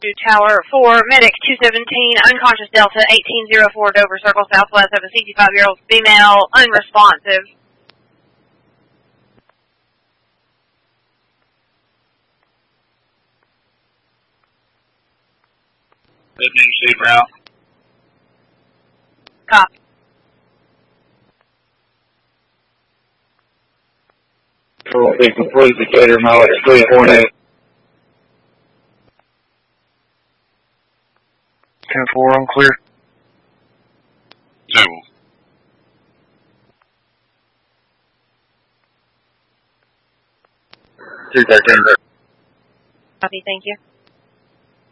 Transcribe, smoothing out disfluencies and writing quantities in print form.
Tower 4, Medic 217, unconscious Delta 1804, Dover Circle, southwest of a 65-year-old female, unresponsive. That means safe route. Copy. Cool. They complete Decatur mileage 348. 10-4 on clear. Table. 213. Copy, thank you.